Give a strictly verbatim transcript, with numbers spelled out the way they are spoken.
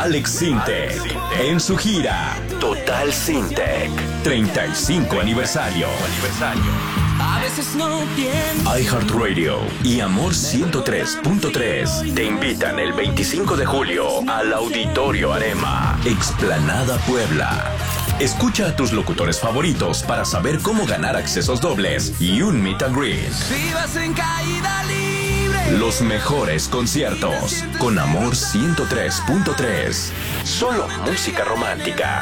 Alex Sintek en su gira Total Sintek treinta y cinco aniversario. A veces no pienso. iHeartRadio y Amor ciento tres punto tres te invitan el veinticinco de julio al Auditorio Arema, Explanada Puebla. Escucha a tus locutores favoritos para saber cómo ganar accesos dobles y un meet and greet. Si vas en caída libre. Los mejores conciertos con Amor ciento tres punto tres. Solo música romántica.